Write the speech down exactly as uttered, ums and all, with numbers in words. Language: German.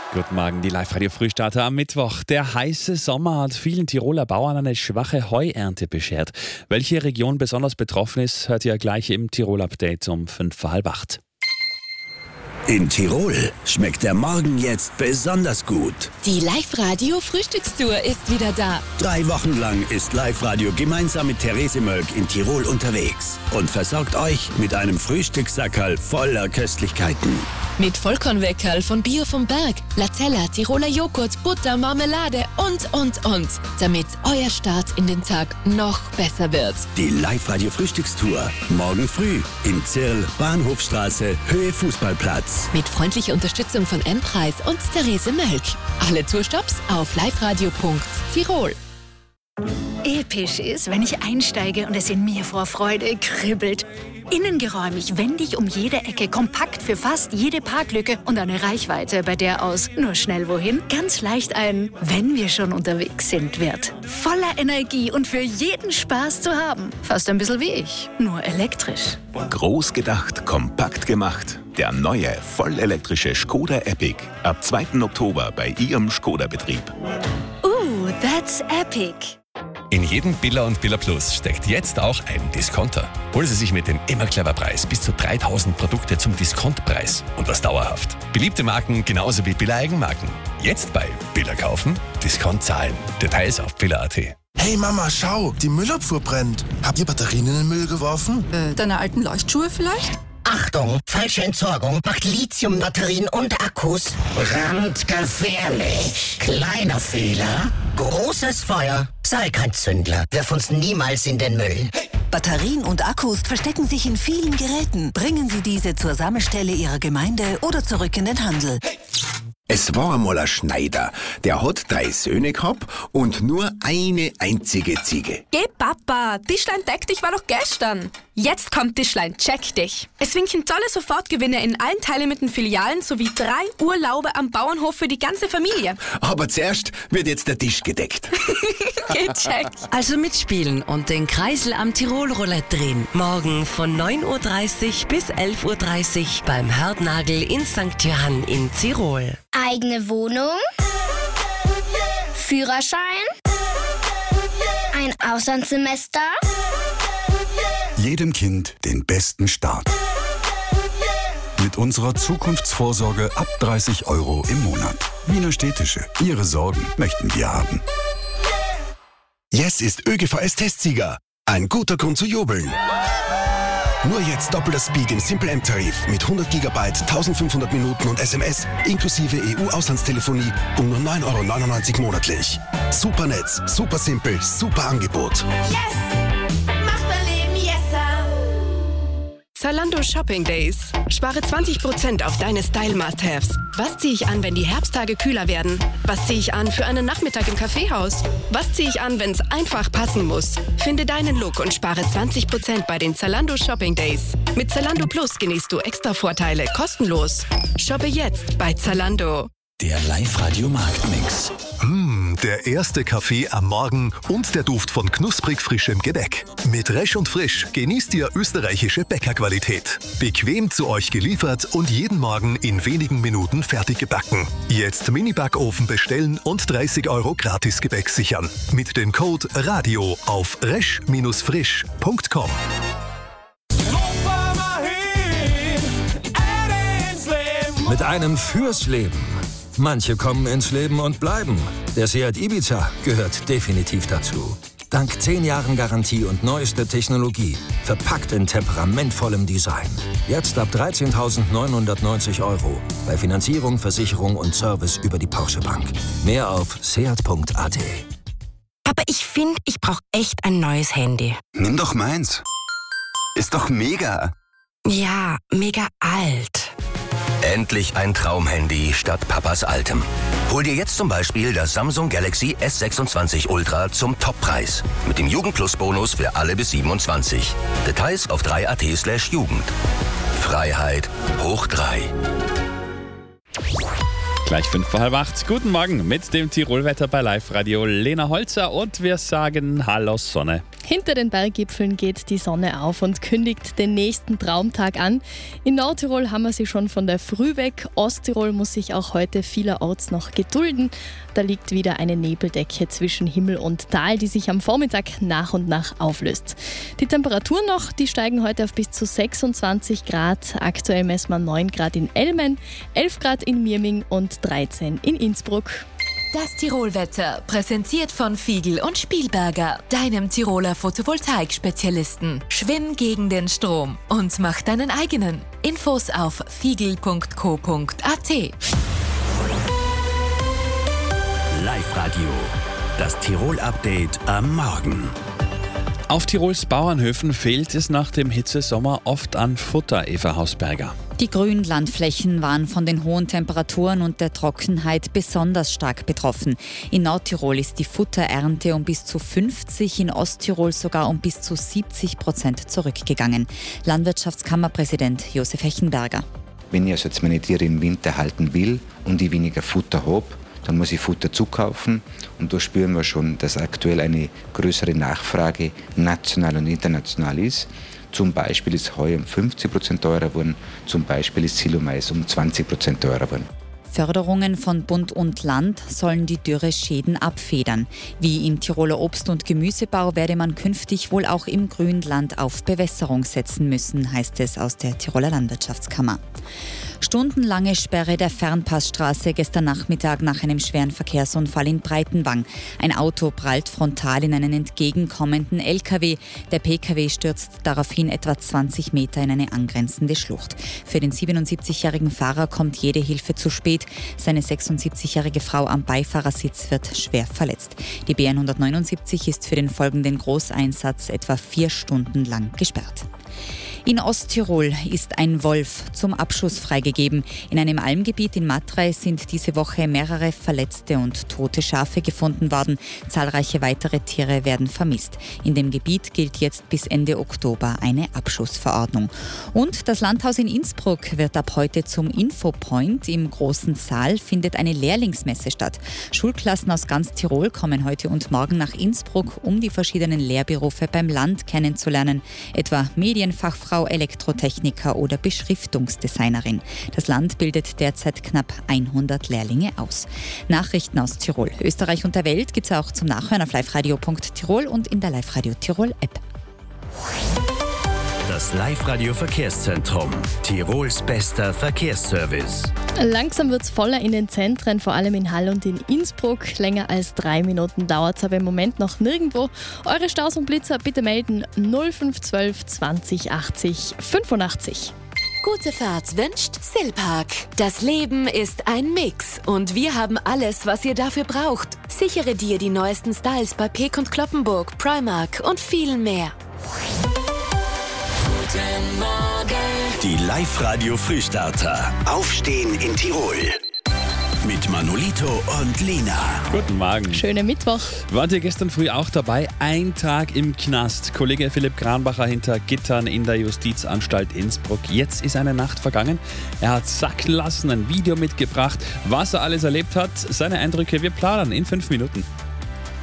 Guten Morgen, die Live-Radio-Frühstarter am Mittwoch. Der heiße Sommer hat vielen Tiroler Bauern eine schwache Heuernte beschert. Welche Region besonders betroffen ist, hört ihr gleich im Tirol-Update um fünf vor halb acht. In Tirol schmeckt der Morgen jetzt besonders gut. Die Live-Radio-Frühstückstour ist wieder da. Drei Wochen lang ist Live-Radio gemeinsam mit Therese Mölk in Tirol unterwegs und versorgt euch mit einem Frühstückssackerl voller Köstlichkeiten. Mit Vollkornweckerl von Bio vom Berg, Latella, Tiroler Joghurt, Butter, Marmelade und, und, und. Damit euer Start in den Tag noch besser wird. Die Live-Radio-Frühstückstour. Morgen früh in Zirl, Bahnhofstraße, Höhe Fußballplatz. Mit freundlicher Unterstützung von M-Preis und Therese Mölk. Alle Tourstops auf liveradio punkt tirol. Episch ist, wenn ich einsteige und es in mir vor Freude kribbelt. Innengeräumig, wendig um jede Ecke, kompakt für fast jede Parklücke und eine Reichweite, bei der aus nur schnell wohin ganz leicht ein "Wenn wir schon unterwegs sind" wird. Voller Energie und für jeden Spaß zu haben. Fast ein bisschen wie ich, nur elektrisch. Groß gedacht, kompakt gemacht. Der neue, vollelektrische Skoda Epic. Ab zweiten Oktober bei Ihrem Skoda-Betrieb. Ooh, that's epic. In jedem Billa und Billa Plus steckt jetzt auch ein Discounter. Holen Sie sich mit dem immer clever Preis bis zu dreitausend Produkte zum Diskontpreis und das dauerhaft. Beliebte Marken genauso wie Billa Eigenmarken. Jetzt bei Billa kaufen, Discount zahlen. Details auf billa punkt at. Hey Mama, schau, die Müllabfuhr brennt. Habt ihr Batterien in den Müll geworfen? Äh, deine alten Leuchtschuhe vielleicht? Achtung, falsche Entsorgung macht Lithiumbatterien und Akkus brandgefährlich. Kleiner Fehler, großes Feuer. Sei kein Zündler, wirf uns niemals in den Müll. Batterien und Akkus verstecken sich in vielen Geräten. Bringen Sie diese zur Sammelstelle Ihrer Gemeinde oder zurück in den Handel. Es war einmal ein Schneider, der hat drei Söhne gehabt und nur eine einzige Ziege. Geh Papa, Tischlein deck dich war doch gestern. Jetzt kommt Tischlein check dich. Es winken tolle Sofortgewinne in allen teilnehmenden Filialen sowie drei Urlaube am Bauernhof für die ganze Familie. Aber zuerst wird jetzt der Tisch gedeckt. Gecheckt. Also mitspielen und den Kreisel am Tirol-Roulette drehen. Morgen von neun Uhr dreißig bis elf Uhr dreißig beim Herdnagel in Sankt Johann in Tirol. Eigene Wohnung, Führerschein, ein Auslandssemester. Jedem Kind den besten Start. Mit unserer Zukunftsvorsorge ab dreißig Euro im Monat. Wiener Städtische. Ihre Sorgen möchten wir haben. Yes ist ÖGVS-Testsieger. Ein guter Grund zu jubeln. Nur jetzt doppelter Speed im Simple M-Tarif mit hundert Gigabyte, eintausendfünfhundert Minuten und S M S inklusive E U-Auslandstelefonie um nur neun Euro neunundneunzig monatlich. Super Netz, super simpel, super Angebot. Yes! Macht mein Leben yesser! Zalando Shopping Days. Spare zwanzig Prozent auf deine Style-Must-Haves. Was ziehe ich an, wenn die Herbsttage kühler werden? Was ziehe ich an für einen Nachmittag im Kaffeehaus? Was ziehe ich an, wenn es einfach passen muss? Finde deinen Look und spare zwanzig Prozent bei den Zalando Shopping Days. Mit Zalando Plus genießt du extra Vorteile kostenlos. Shoppe jetzt bei Zalando. Der Live-Radio-Marktmix. Mmh, der erste Kaffee am Morgen und der Duft von knusprig frischem Gebäck. Mit Resch und Frisch genießt ihr österreichische Bäckerqualität. Bequem zu euch geliefert und jeden Morgen in wenigen Minuten fertig gebacken. Jetzt Mini-Backofen bestellen und dreißig Euro Gratis-Gebäck sichern. Mit dem Code RADIO auf resch frisch punkt com. Mit einem fürs Leben. Manche kommen ins Leben und bleiben. Der Seat Ibiza gehört definitiv dazu. Dank zehn Jahren Garantie und neueste Technologie. Verpackt in temperamentvollem Design. Jetzt ab dreizehntausendneunhundertneunzig Euro. Bei Finanzierung, Versicherung und Service über die Porsche Bank. Mehr auf seat punkt at. Papa, ich finde, ich brauche echt ein neues Handy. Nimm doch meins. Ist doch mega. Ja, mega alt. Endlich ein Traumhandy statt Papas altem. Hol dir jetzt zum Beispiel das Samsung Galaxy S sechsundzwanzig Ultra zum Toppreis. Mit dem Jugend-Plus-Bonus für alle bis siebenundzwanzig. Details auf drei punkt at slash Jugend. Freiheit hoch drei. Gleich fünf vor halb acht. Guten Morgen mit dem Tirolwetter bei Live Radio. Lena Holzer und wir sagen Hallo Sonne. Hinter den Berggipfeln geht die Sonne auf und kündigt den nächsten Traumtag an. In Nordtirol haben wir sie schon von der Früh weg. Osttirol muss sich auch heute vielerorts noch gedulden. Da liegt wieder eine Nebeldecke zwischen Himmel und Tal, die sich am Vormittag nach und nach auflöst. Die Temperaturen noch, die steigen heute auf bis zu sechsundzwanzig Grad. Aktuell messen wir neun Grad in Elmen, elf Grad in Mirming und dreizehn in Innsbruck. Das Tirolwetter, präsentiert von Fiegel und Spielberger, deinem Tiroler Photovoltaik-Spezialisten. Schwimm gegen den Strom und mach deinen eigenen. Infos auf fiegel punkt co punkt at. Live-Radio, das Tirol-Update am Morgen. Auf Tirols Bauernhöfen fehlt es nach dem Hitzesommer oft an Futter, Eva Hausberger. Die Grünlandflächen waren von den hohen Temperaturen und der Trockenheit besonders stark betroffen. In Nordtirol ist die Futterernte um bis zu fünfzig, in Osttirol sogar um bis zu siebzig Prozent zurückgegangen. Landwirtschaftskammerpräsident Josef Hechenberger. Wenn ich also jetzt meine Tiere im Winter halten will und ich weniger Futter habe, dann muss ich Futter zukaufen. Und da spüren wir schon, dass aktuell eine größere Nachfrage national und international ist. Zum Beispiel ist Heu um fünfzig Prozent teurer geworden, zum Beispiel ist Silomais um zwanzig Prozent teurer geworden. Förderungen von Bund und Land sollen die Dürreschäden abfedern. Wie im Tiroler Obst- und Gemüsebau werde man künftig wohl auch im Grünland auf Bewässerung setzen müssen, heißt es aus der Tiroler Landwirtschaftskammer. Stundenlange Sperre der Fernpassstraße gestern Nachmittag nach einem schweren Verkehrsunfall in Breitenwang. Ein Auto prallt frontal in einen entgegenkommenden L K W. Der P K W stürzt daraufhin etwa zwanzig Meter in eine angrenzende Schlucht. Für den siebenundsiebzigjährigen Fahrer kommt jede Hilfe zu spät. Seine sechsundsiebzigjährige Frau am Beifahrersitz wird schwer verletzt. Die B hundertneunundsiebzig ist für den folgenden Großeinsatz etwa vier Stunden lang gesperrt. In Osttirol ist ein Wolf zum Abschuss freigegeben. In einem Almgebiet in Matrei sind diese Woche mehrere verletzte und tote Schafe gefunden worden. Zahlreiche weitere Tiere werden vermisst. In dem Gebiet gilt jetzt bis Ende Oktober eine Abschussverordnung. Und das Landhaus in Innsbruck wird ab heute zum Infopoint. Im großen Saal findet eine Lehrlingsmesse statt. Schulklassen aus ganz Tirol kommen heute und morgen nach Innsbruck, um die verschiedenen Lehrberufe beim Land kennenzulernen. Etwa Medienfachfrau, Elektrotechniker oder Beschriftungsdesignerin. Das Land bildet derzeit knapp hundert Lehrlinge aus. Nachrichten aus Tirol, Österreich und der Welt gibt es auch zum Nachhören auf liveradio punkt tirol und in der Live-Radio Tirol App. Das Live-Radio Verkehrszentrum, Tirols bester Verkehrsservice. Langsam wird es voller in den Zentren, vor allem in Hall und in Innsbruck. Länger als drei Minuten dauert es aber im Moment noch nirgendwo. Eure Staus und Blitzer bitte melden null fünf eins zwei zwanzig achtzig fünfundachtzig. Gute Fahrt wünscht Silpark. Das Leben ist ein Mix und wir haben alles, was ihr dafür braucht. Sichere dir die neuesten Styles bei Peek und Cloppenburg, Primark und viel mehr. Guten Morgen. Die Live-Radio Frühstarter. Aufstehen in Tirol. Mit Manolito und Lena. Guten Morgen. Schönen Mittwoch. Wart ihr gestern früh auch dabei? Ein Tag im Knast. Kollege Philipp Kranbacher hinter Gittern in der Justizanstalt Innsbruck. Jetzt ist eine Nacht vergangen. Er hat sacken lassen, ein Video mitgebracht, was er alles erlebt hat. Seine Eindrücke, wir plaudern in fünf Minuten.